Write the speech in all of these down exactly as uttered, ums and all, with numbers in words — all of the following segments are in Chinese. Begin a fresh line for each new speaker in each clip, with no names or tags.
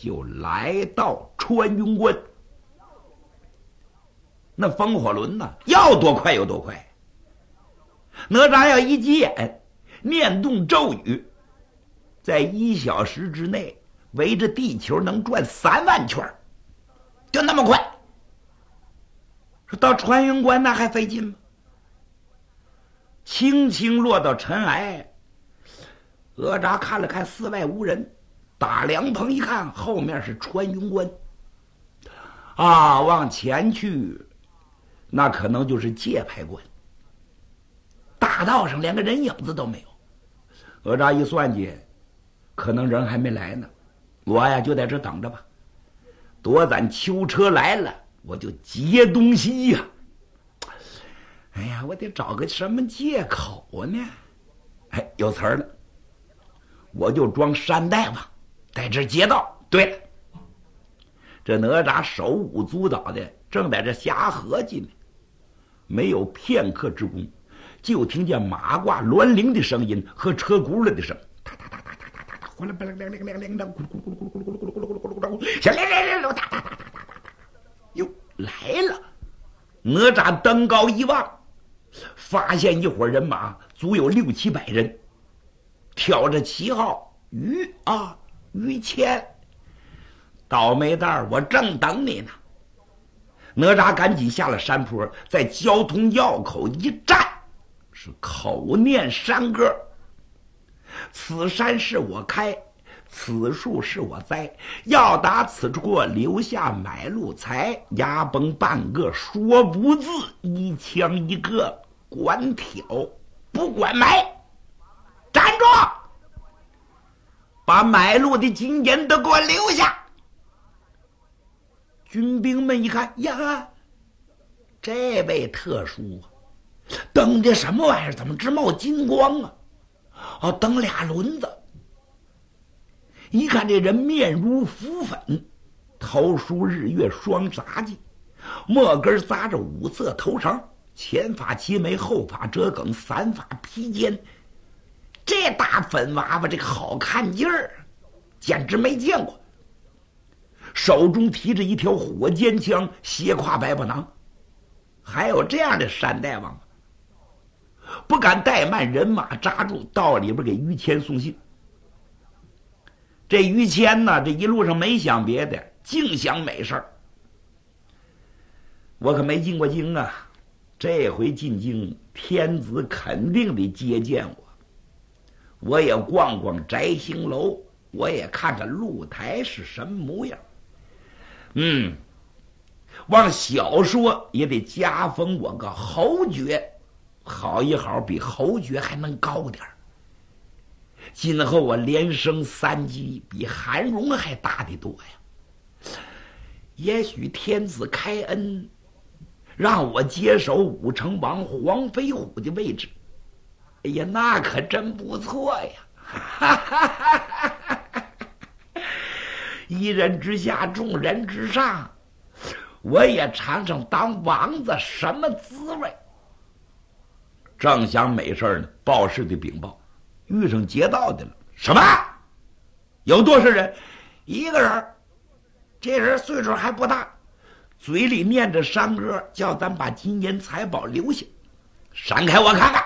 就来到穿云关。那风火轮呢，要多快有多快。哪吒要一急眼，念动咒语，在一小时之内围着地球能转三万圈，就那么快。说到穿云关那还费劲吗？轻轻落到尘埃，哪吒看了看四外无人，打凉棚一看，后面是穿云关啊，往前去那可能就是界牌关。大道上连个人影子都没有。哪吒一算计，可能人还没来呢，我呀就在这等着吧，多攒囚车来了我就劫东西呀、啊。哎呀，我得找个什么借口呢？哎，有词儿了，我就装山大王在这劫道。对了，这哪吒手舞足蹈的正在这瞎合计呢，没有片刻之功，就听见马挂銮铃的声音和车轱辘的声，哒哒哒哒哒哒哒哒，哗啦吧啦亮亮亮亮亮，咕噜咕噜咕噜咕噜咕噜咕噜咕噜咕噜咕噜咕噜，响亮亮亮亮，哒哒哒哒哒哒哒，哟来了！哪吒登高一望，发现一伙人马足有六七百人，挑着旗号于啊于谦，倒霉蛋儿，我正等你呢。哪吒赶紧下了山坡，在交通要口一站，是口念山歌：此山是我开，此树是我栽，要打此处过，留下买路财。牙崩半个说不字，一枪一个管挑不管埋。站住！把买路的金银都给我留下。军兵们一看呀，这位特殊啊，蹬的什么玩意儿？怎么直冒金光啊？哦，蹬俩轮子。一看这人面如浮粉，头梳日月双杂髻，末根扎着五色头绳，前发齐眉，后发折梗，散发披肩。这大粉娃娃这个好看劲儿，简直没见过。手中提着一条火尖枪，斜挎白布囊。还有这样的山大王，不敢怠慢人马扎住，到里边给于谦送信。这于谦呢，这一路上没想别的，净想美事儿。我可没进过京啊，这回进京，天子肯定得接见我。我也逛逛摘星楼，我也看看露台是什么模样。嗯，往小说也得加封我个侯爵，好一好比侯爵还能高点儿。今后我连升三级，比韩荣还大得多呀。也许天子开恩，让我接手武成王黄飞虎的位置，哎呀，那可真不错呀！哈哈哈哈哈！一人之下，众人之上，我也尝尝当王子什么滋味。正想美事呢，报事的禀报，遇上劫道的了。什么？有多少人？一个人。这人岁数还不大，嘴里念着山歌，叫咱把金银财宝留下。闪开，我看看。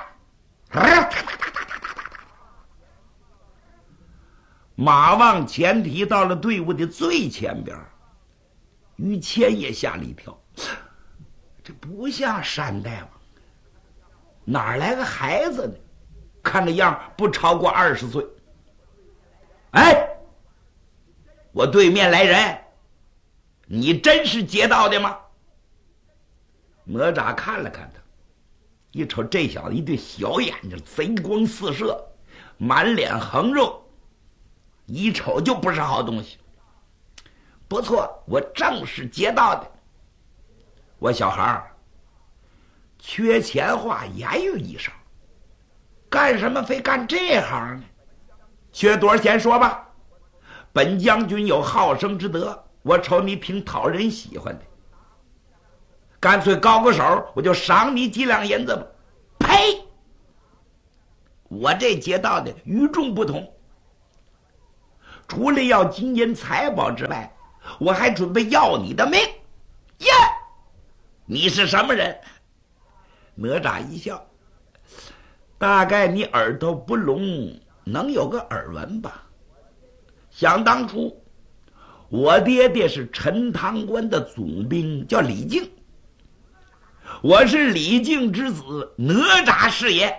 马往前提到了队伍的最前边，于谦也吓了一跳，这不像山大王，哪来个孩子呢？看个样不超过二十岁。哎，我对面来人，你真是劫道的吗？哪吒看了看他，一瞅这小子一对小眼睛，贼光四射，满脸横肉，一瞅就不是好东西。不错，我正是劫道的。我小孩儿缺钱话言语一声，干什么非干这行呢？缺多少钱说吧，本将军有好生之德，我瞅你挺讨人喜欢的，干脆高个手，我就赏你几两银子吧。呸！我这劫道的与众不同， 除了要金银财宝之外，我还准备要你的命。耶，你是什么人？哪吒一笑，大概你耳朵不聋，能有个耳闻吧。想当初我爹爹是陈塘关的总兵，叫李靖，我是李靖之子，哪吒是也。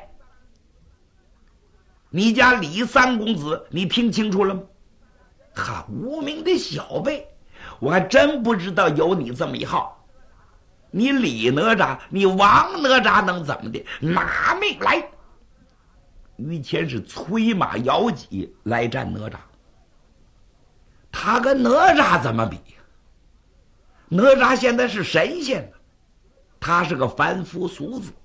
你家李三公子，你听清楚了吗？哈，无名的小辈，我还真不知道有你这么一号。你李哪吒，你王哪吒能怎么的？拿命来！于谦是催马摇戟来战哪吒。他跟哪吒怎么比？哪吒现在是神仙了，他是个凡夫俗子。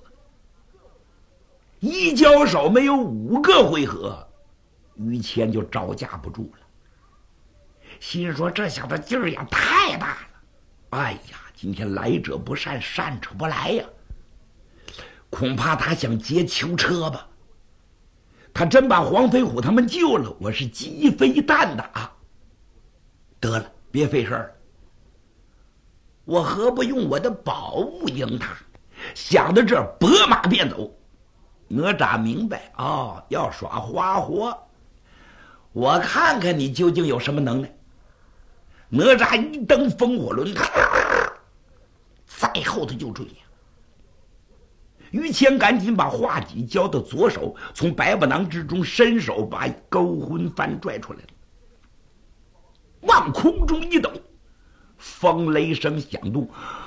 一交手没有五个回合，于谦就招架不住了，心说这小子劲儿也太大了。哎呀，今天来者不善，善者不来呀，恐怕他想劫囚车吧。他真把黄飞虎他们救了，我是鸡飞蛋打。得了，别费事儿，我何不用我的宝物赢他？想到这儿，拨马便走。哪吒明白，哦，要耍花活，我看看你究竟有什么能耐。哪吒一蹬风火轮，在后头就追呀。于谦赶紧把画戟交到左手，从百宝囊之中伸手把勾魂幡拽出来了，往空中一抖，风雷声响动，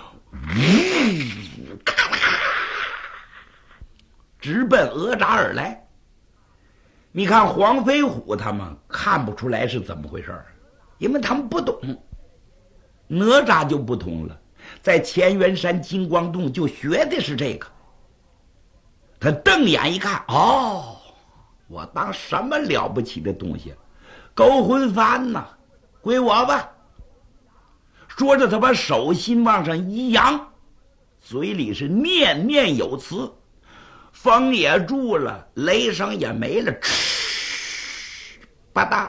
呜，咔啦，直奔哪吒而来。你看黄飞虎他们看不出来是怎么回事，因为他们不懂。哪吒就不同了，在乾元山金光洞就学的是这个。他瞪眼一看，哦，我当什么了不起的东西？勾魂幡呐，归我吧。说着他把手心往上一扬，嘴里是念念有词，风也住了，雷声也没了，嗤，吧嗒，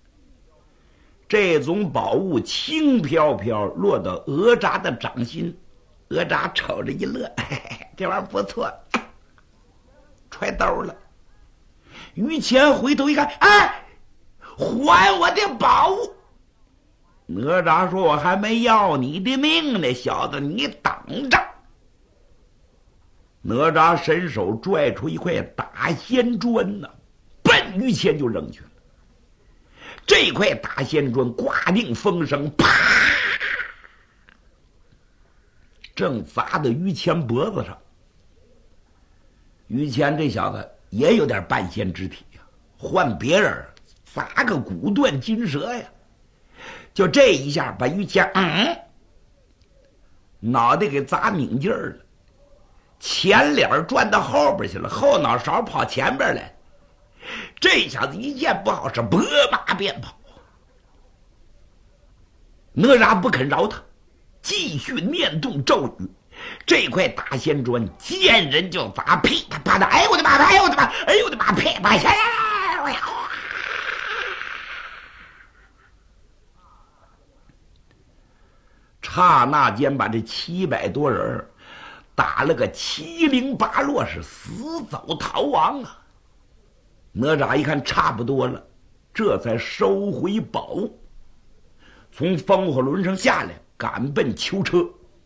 这种宝物轻飘飘落到哪吒的掌心。哪吒瞅着一乐，嘿嘿，这玩意儿不错，揣兜了。于谦回头一看，哎，还我的宝物！哪吒说：“我还没要你的命呢，小子，你等着。”哪吒伸手拽出一块大仙砖呢，奔于谦就扔去了。这块大仙砖刮定风声，啪，正砸到于谦脖子上。于谦这小子也有点半仙之体呀，换别人砸个骨断筋折呀。就这一下把于谦嗯脑袋给砸拧劲儿了，前脸转到后边去了，后脑勺跑前边来。这小子一见不好，是拨马便跑。哪吒不肯饶他，继续念动咒语。这块大仙砖见人就砸，噼啪啪的，哎呦我的妈！哎呦我的妈！哎呦我的妈！噼啪啪！哎呀！刹那间把这七百多人打了个七零八落，是死走逃亡啊！哪吒一看差不多了，这才收回宝物，从风火轮上下来，赶奔囚车。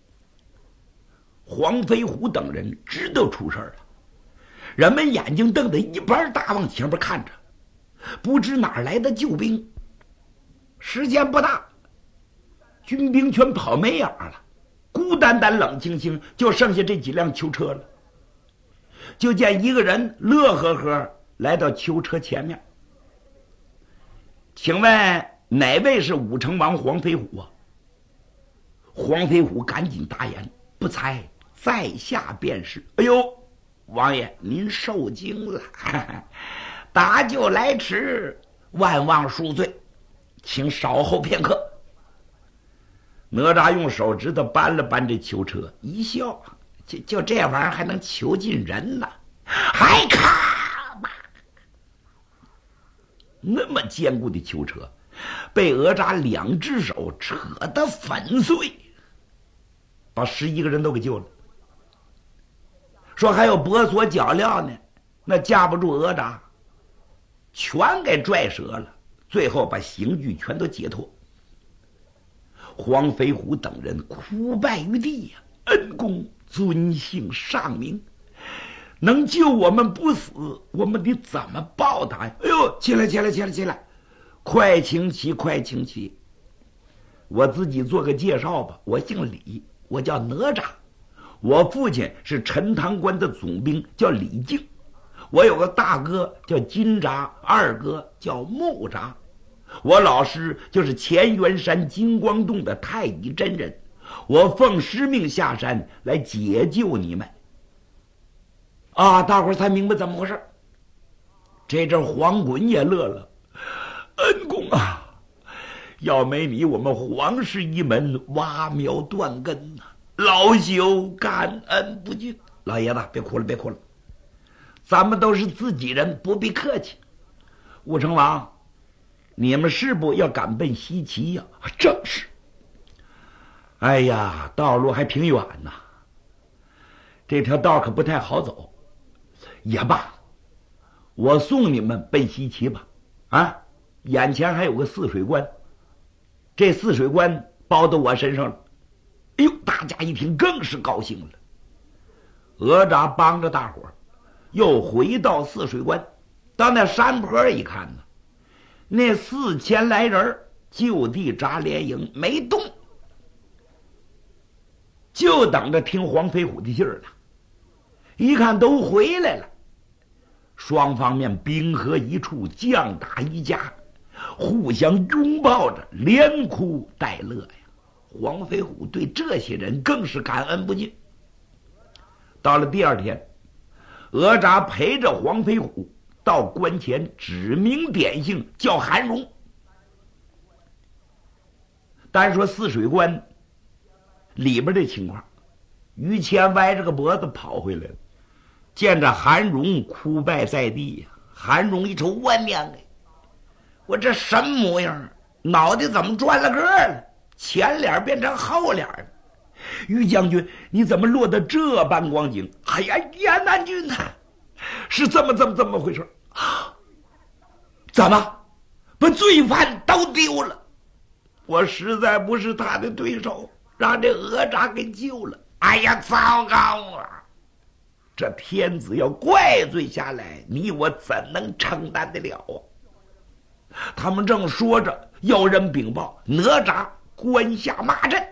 黄飞虎等人知道出事了，人们眼睛瞪得一般大，往前边看着，不知哪来的救兵。时间不大，军兵全跑没影了，孤单单冷清清，就剩下这几辆囚车了。就见一个人乐呵呵来到囚车前面，请问哪位是武成王黄飞虎啊？黄飞虎赶紧答言，不才，在下便是。哎呦，王爷您受惊了，打救来迟，万望恕罪，请稍后片刻。哪吒用手指头扳了扳这囚车，一笑，就就这玩意儿还能囚禁人呢？还咔吧！那么坚固的囚车， 被哪吒两只手扯得粉碎，把十一个人都给救了。说还有伯索脚镣呢，那架不住哪吒，全给拽折了，最后把刑具全都解脱。黄飞虎等人哭拜于地呀、啊，恩公尊姓上名，能救我们不死，我们得怎么报答呀？哎呦，起来起来起来起来，快请起快请起！我自己做个介绍吧，我姓李，我叫哪吒，我父亲是陈塘关的总兵，叫李靖，我有个大哥叫金吒，二哥叫木吒，我老师就是乾元山金光洞的太乙真人，我奉师命下山来解救你们。啊，大伙儿才明白怎么回事。这阵黄滚也乐了，恩公啊，要没你，我们黄氏一门挖苗断根呐、啊，老朽感恩不尽。老爷子，别哭了，别哭了，咱们都是自己人，不必客气。武成王，你们是不要赶奔西岐呀、啊？正是。哎呀，道路还挺远呐，这条道可不太好走。也罢，我送你们奔西岐吧。啊，眼前还有个泗水关，这泗水关包到我身上了。哎呦，大家一听更是高兴了。哪吒帮着大伙儿又回到泗水关，到那山坡一看呢，那四千来人就地扎连营没动，就等着听黄飞虎的信儿呢。一看都回来了，双方面兵合一处，将打一家，互相拥抱着，连哭带乐呀。黄飞虎对这些人更是感恩不尽。到了第二天，哪吒陪着黄飞虎到关前，指名点姓叫韩荣。单说泗水关里边的情况，于谦歪着个脖子跑回来了，见着韩荣哭拜在地呀。韩荣一瞅，我娘哎，我这什么模样？脑袋怎么转了个了？前脸变成后脸了。于将军，你怎么落得这般光景？哎呀，严南军呐，是这么这么这么回事啊？怎么把罪犯都丢了？我实在不是他的对手，让这哪吒给救了。哎呀，糟糕啊！这天子要怪罪下来，你我怎能承担得了啊？他们正说着，有人禀报哪吒关下骂阵。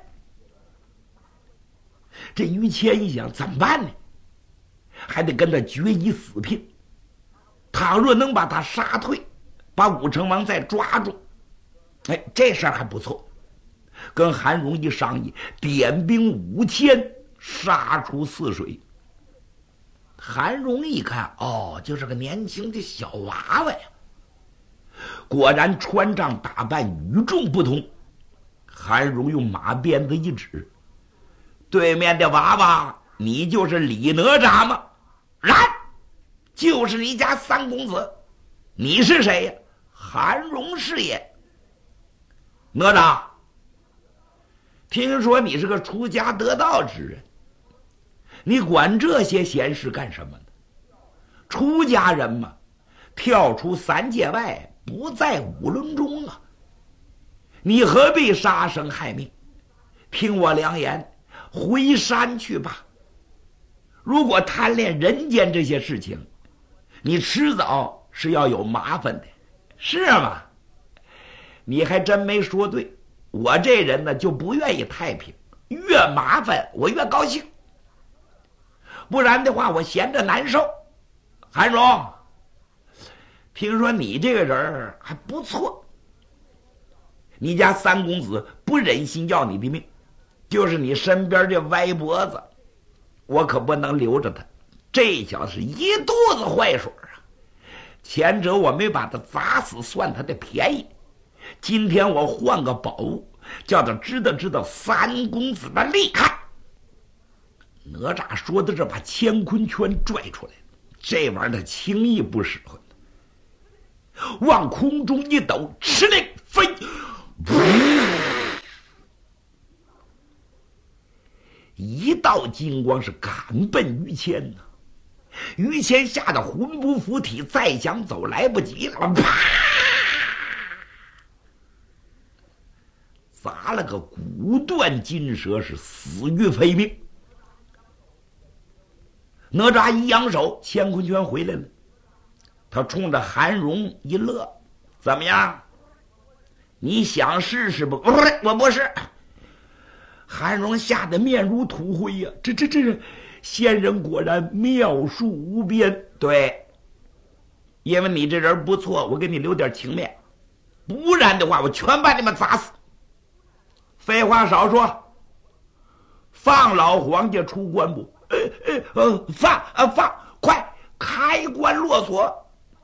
这于谦一想，怎么办呢？还得跟他决一死拼。倘若能把他杀退，把武成王再抓住，哎，这事儿还不错。跟韩荣一商议，点兵五千杀出泗水。韩荣一看，哦，就是个年轻的小娃娃呀。果然穿仗打扮与众不同。韩荣用马鞭子一指，对面的娃娃，你就是李哪吒吗？然，就是你家三公子。你是谁呀？韩荣是也。哪吒，听说你是个出家得道之人，你管这些闲事干什么呢？出家人嘛，跳出三界外，不在五伦中啊。你何必杀生害命？听我良言，回山去吧。如果贪恋人间这些事情，你迟早是要有麻烦的，是吗？你还真没说对，我这人呢就不愿意太平，越麻烦我越高兴，不然的话我闲着难受。韩荣，听说你这个人还不错，你家三公子不忍心要你的命，就是你身边这歪脖子，我可不能留着他。这小子是一肚子坏水啊！前者我没把他砸死，算他的便宜。今天我换个宝物，叫他知道知道三公子的厉害。哪吒说的这，把乾坤圈拽出来，这玩意儿他轻易不使唤。 往空中一抖，哧嘞飞，一道金光是赶奔于谦呐。于谦吓得魂不附体，再想走来不及了，啪，砸了个骨断筋折，是死于非命。哪吒一扬手，乾坤圈回来了。他冲着韩荣一乐：“怎么样？你想试试不？”“不是，我不是。”韩荣吓得面如土灰呀、啊！这这这仙人果然妙术无边。对，因为你这人不错，我给你留点情面，不然的话，我全把你们砸死。废话少说，放老皇家出关不？呃呃呃，放啊放，快开关落锁。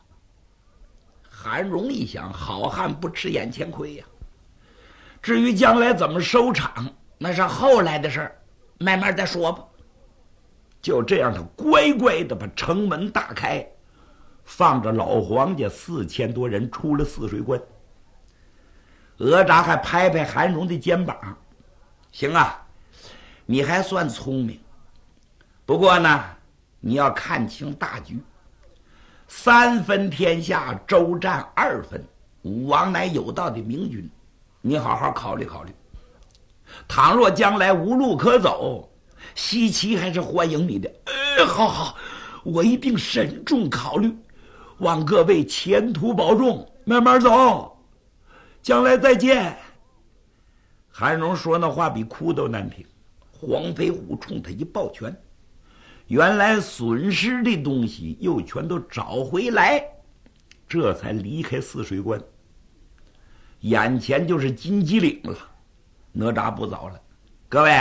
韩荣一想，好汉不吃眼前亏呀、啊。至于将来怎么收场，那是后来的事儿，慢慢再说吧。就这样，他乖乖的把城门大开，放着老皇家四千多人出了泗水关。哪吒还拍拍韩荣的肩膀：“行啊，你还算聪明。不过呢，你要看清大局。三分天下，周占二分，武王乃有道的明君，你好好考虑考虑。倘若将来无路可走，西岐还是欢迎你的。呃，好好，我一定慎重考虑。望各位前途保重，慢慢走，将来再见。”韩荣说那话比哭都难听。黄飞虎冲他一抱拳，原来损失的东西又全都找回来，这才离开泗水关。眼前就是金鸡岭了。哪吒不早了，各位，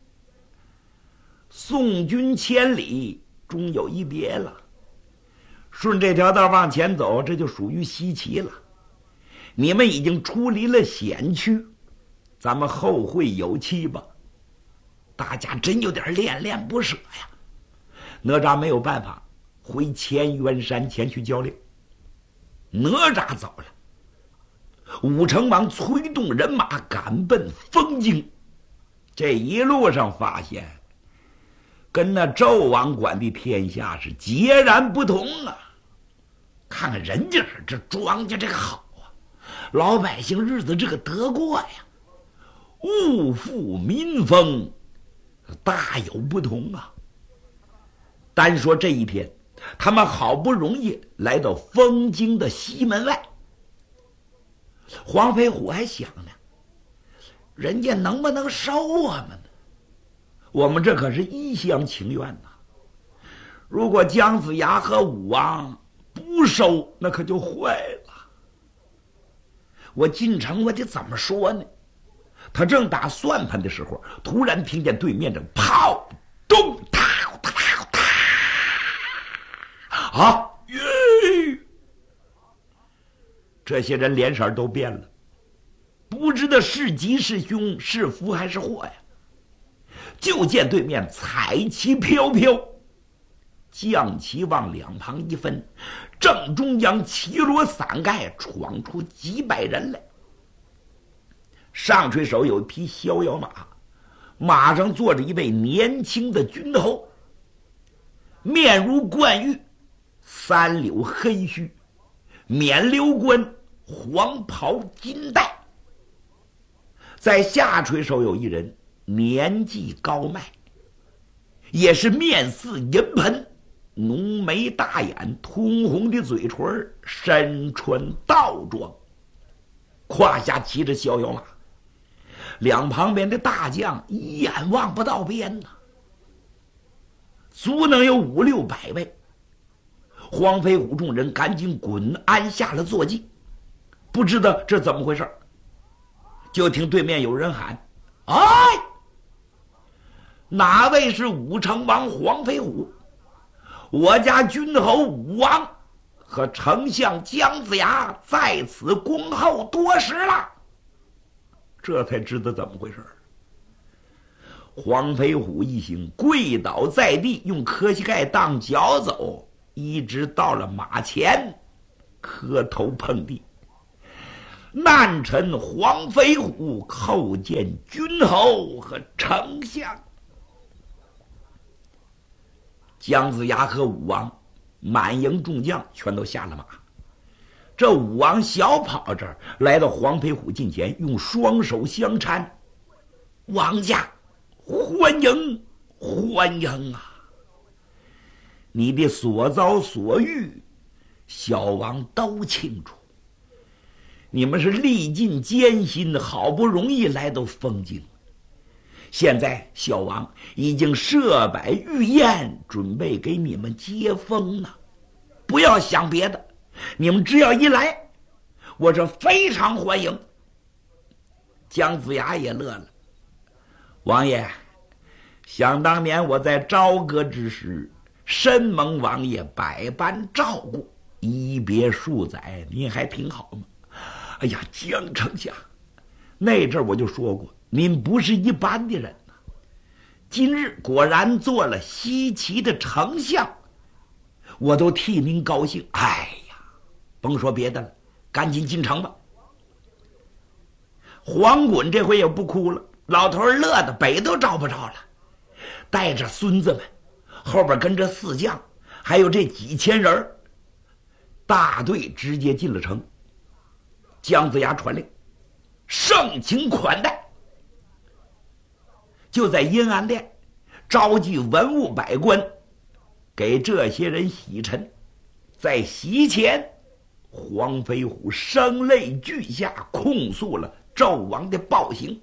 送君千里，终有一别了。顺这条道往前走，这就属于西岐了。你们已经出离了险区，咱们后会有期吧。大家真有点恋恋不舍呀。哪吒没有办法，回乾元山前去交令。哪吒走了，武成王催动人马赶奔丰京。这一路上发现，跟那纣王管的天下是截然不同啊！看看人家这庄稼这个好啊，老百姓日子这个得过呀，物富民丰，大有不同啊！单说这一天，他们好不容易来到丰京的西门外，黄飞虎还想呢，人家能不能收我们呢？我们这可是一厢情愿呐！如果姜子牙和武王不收，那可就坏了。我进城我得怎么说呢？他正打算盘的时候，突然听见对面这炮咚嗒嗒嗒啊！耶！这些人脸色都变了，不知道是吉是凶，是福还是祸呀。就见对面彩旗飘飘，将旗往两旁一分，正中央旗罗伞盖，闯出几百人来。上垂手有一匹逍遥马，马上坐着一位年轻的军侯，面如冠玉，三绺黑须，冕旒冠，黄袍金带。在下垂手有一人，年纪高迈，也是面似银盆，浓眉大眼，通红的嘴唇，身穿道装，胯下骑着逍遥马，两旁边的大将一眼望不到边呐，足能有五六百位。黄飞虎众人赶紧滚鞍下了坐骑，不知道这怎么回事，就听对面有人喊：“哎！哪位是武成王黄飞虎？我家君侯武王和丞相姜子牙在此恭候多时了。”这才知道怎么回事。黄飞虎一行跪倒在地，用磕膝盖当脚走，一直到了马前， 磕头碰地。难臣黄飞虎叩见君侯和丞相。姜子牙和武王满营众将全都下了马。这武王小跑到这儿，来到黄飞虎近前，用双手相搀：“王家，欢迎欢迎啊！你的所遭所遇，小王都清楚。你们是历尽艰辛，好不容易来到封京，现在小王已经设摆御宴，准备给你们接风呢。不要想别的，你们只要一来，我这非常欢迎。”姜子牙也乐了：“王爷，想当年我在朝歌之时，深蒙王爷百般照顾，一别数载，您还挺好吗？哎呀，姜丞相，那阵儿我就说过，您不是一般的人呐。今日果然做了西岐的丞相，我都替您高兴。哎呀，甭说别的了，赶紧进城吧。”黄滚这回也不哭了，老头乐得北都找不着了，带着孙子们，后边跟着四将，还有这几千人，大队直接进了城。姜子牙传令，盛情款待，就在阴安殿召集文武百官，给这些人洗尘。在席前，黄飞虎声泪俱下，控诉了纣王的暴行。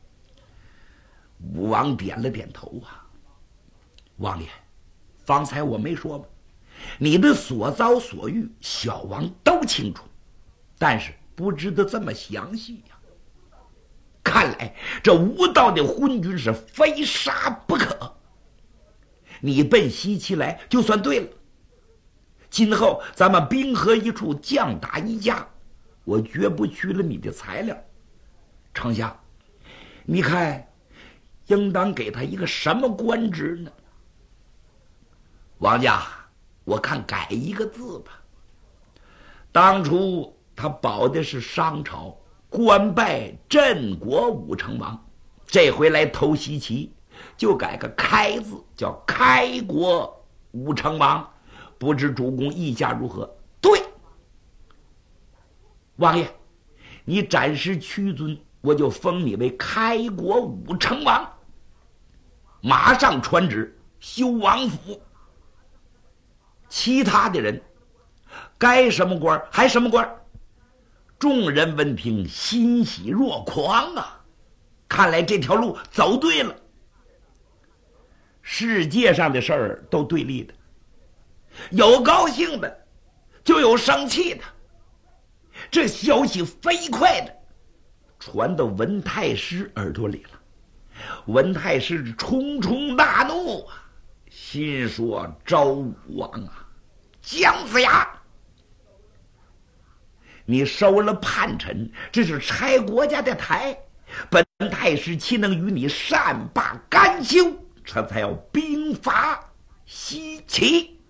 武王点了点头啊：“王爷，方才我没说吗？你的所遭所遇，小王都清楚，但是不知道这么详细呀。看来这无道的昏君是非杀不可。你奔西岐来就算对了，今后咱们兵合一处，将打一家，我绝不取了你的材料。丞相，你看应当给他一个什么官职呢？”“王家，我看改一个字吧。当初他保的是商朝，官拜镇国武成王，这回来偷西岐，就改个开字，叫开国武成王。不知主公意下如何？”“对，王爷，你暂时屈尊，我就封你为开国武成王。马上传旨修王府，其他的人该什么官还什么官。”众人闻听，欣喜若狂啊！看来这条路走对了。世界上的事儿都对立的，有高兴的，就有生气的。这消息飞快的传到文太师耳朵里了。文太师冲冲大怒啊，心说：“周武王啊，姜子牙，你收了叛臣，这是拆国家的台，本太师岂能与你善罢甘休？这才要兵伐西岐。”